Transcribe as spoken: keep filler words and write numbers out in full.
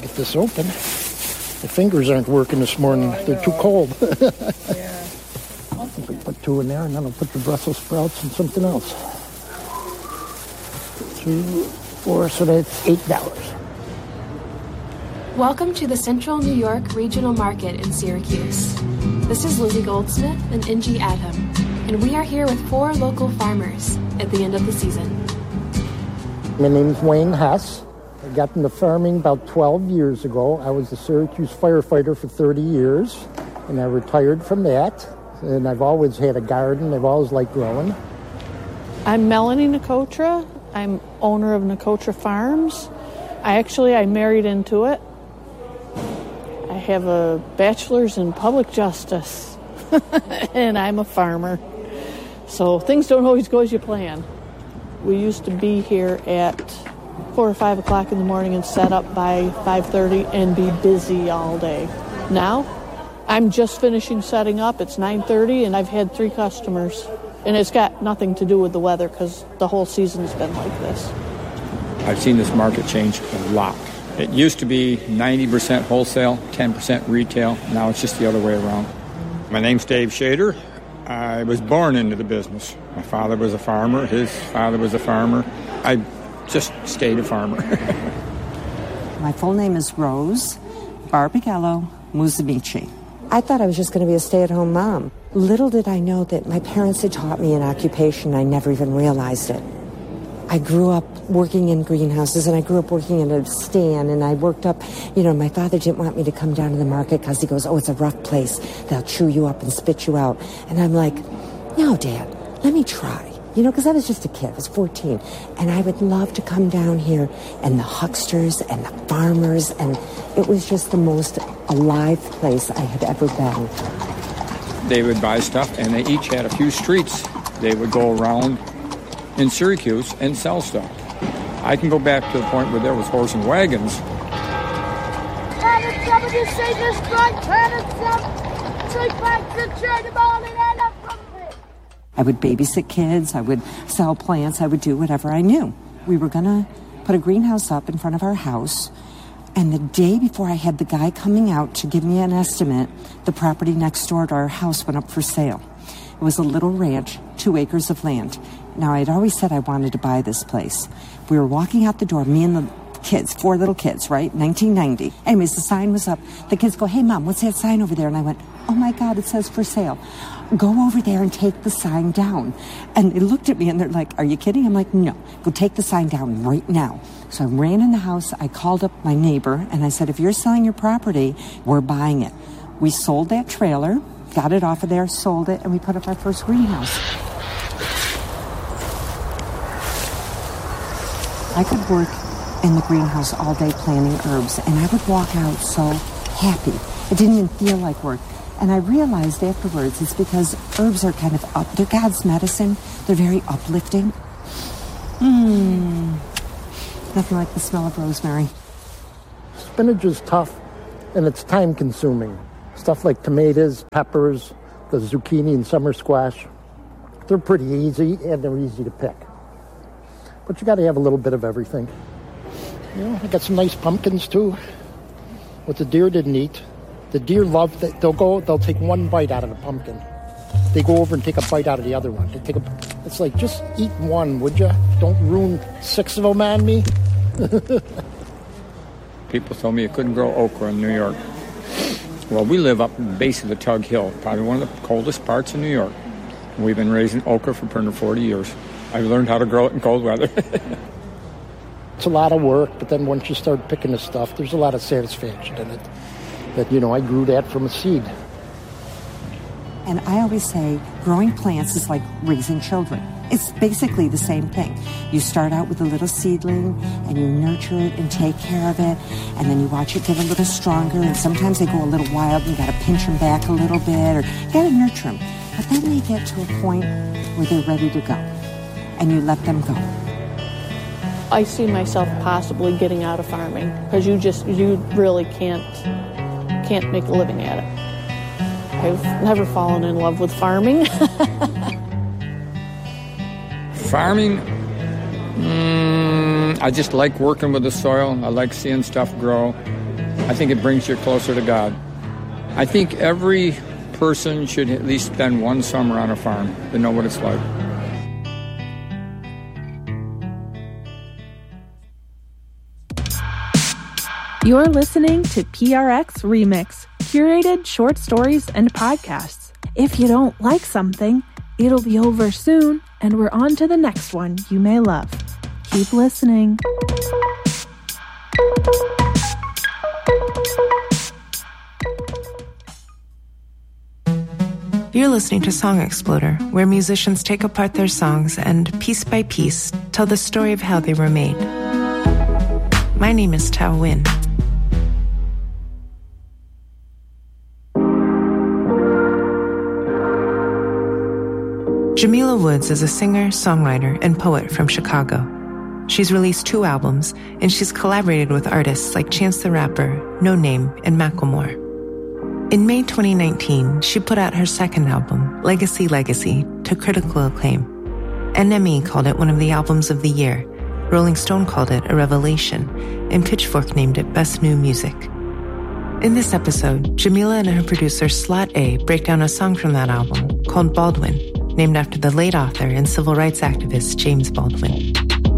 get this open. The fingers aren't working this morning. Oh, They're too cold. Yeah. We put two in there, and then I'll put the Brussels sprouts and something else. Two, four, so that's eight dollars. Welcome to the Central New York Regional Market in Syracuse. This is Lizzie Goldsmith and Ingie Adham, and we are here with four local farmers at the end of the season. My name's Wayne Hess. I got into farming about twelve years ago. I was a Syracuse firefighter for thirty years, and I retired from that. And I've always had a garden. I've always liked growing. I'm Melanie Nicotra. I'm owner of Nicotra Farms. I actually, I married into it. I have a bachelor's in public justice, and I'm a farmer. So things don't always go as you plan. We used to be here at four or five o'clock in the morning and set up by five thirty and be busy all day. Now, I'm just finishing setting up. It's nine thirty, and I've had three customers. And it's got nothing to do with the weather because the whole season's been like this. I've seen this market change a lot. It used to be ninety percent wholesale, ten percent retail. Now it's just the other way around. My name's Dave Shader. I was born into the business. My father was a farmer. His father was a farmer. I just stayed a farmer. My full name is Rose Barbagallo Musamichi. I thought I was just going to be a stay-at-home mom. Little did I know that my parents had taught me an occupation. I never even realized it. I grew up working in greenhouses, and I grew up working in a stand, and I worked up, you know, my father didn't want me to come down to the market because he goes, oh, it's a rough place. They'll chew you up and spit you out. And I'm like, no, Dad, let me try. You know, because I was just a kid. I was fourteen. And I would love to come down here, and the hucksters and the farmers, and it was just the most alive place I had ever been. They would buy stuff, and they each had a few streets. They would go around in Syracuse and sell stuff. I can go back to the point where there was horse and wagons. I would babysit kids, I would sell plants, I would do whatever I knew. We were going to put a greenhouse up in front of our house, and the day before I had the guy coming out to give me an estimate, the property next door to our house went up for sale. It was a little ranch, two acres of land. Now, I'd always said I wanted to buy this place. We were walking out the door, me and the kids, four little kids, right? nineteen ninety. Anyways, the sign was up. The kids go, hey, Mom, what's that sign over there? And I went, oh, my God, it says for sale. Go over there and take the sign down. And they looked at me, and they're like, are you kidding? I'm like, no, go take the sign down right now. So I ran in the house. I called up my neighbor, and I said, if you're selling your property, we're buying it. We sold that trailer, got it off of there, sold it, and we put up our first greenhouse. I could work in the greenhouse all day planting herbs, and I would walk out so happy. It didn't even feel like work. And I realized afterwards it's because herbs are kind of up. They're God's medicine. They're very uplifting. Mmm. Nothing like the smell of rosemary. Spinach is tough, and it's time-consuming. Stuff like tomatoes, peppers, the zucchini and summer squash, they're pretty easy, and they're easy to pick. But you got to have a little bit of everything. You know, I got some nice pumpkins, too, what the deer didn't eat. The deer love that. They'll go, they'll take one bite out of the pumpkin. They go over and take a bite out of the other one. They take a, it's like, just eat one, would you? Don't ruin six of them on me. People told me you couldn't grow okra in New York. Well, we live up at the base of the Tug Hill, probably one of the coldest parts of New York. We've been raising okra for one hundred forty years. I've learned how to grow it in cold weather. It's a lot of work, but then once you start picking the stuff, there's a lot of satisfaction in it. That, you know, I grew that from a seed. And I always say growing plants is like raising children. It's basically the same thing. You start out with a little seedling, and you nurture it and take care of it, and then you watch it get a little stronger, and sometimes they go a little wild, and you got to pinch them back a little bit, or you got to nurture them. But then they get to a point where they're ready to go, and you let them go. I see myself possibly getting out of farming, because you just, you really can't, can't make a living at it. I've never fallen in love with farming. Farming, mm, I just like working with the soil. I like seeing stuff grow. I think it brings you closer to God. I think every person should at least spend one summer on a farm to know what it's like. You're listening to P R X Remix, curated short stories and podcasts. If you don't like something, it'll be over soon, and we're on to the next one you may love. Keep listening. You're listening to Song Exploder, where musicians take apart their songs and, piece by piece, tell the story of how they were made. My name is Tao Win. Jamila Woods is a singer, songwriter, and poet from Chicago. She's released two albums, and she's collaborated with artists like Chance the Rapper, No Name, and Macklemore. In May twenty nineteen, she put out her second album, Legacy Legacy, to critical acclaim. N M E called it one of the albums of the year, Rolling Stone called it a revelation, and Pitchfork named it Best New Music. In this episode, Jamila and her producer Slot A break down a song from that album called Baldwin, named after the late author and civil rights activist James Baldwin.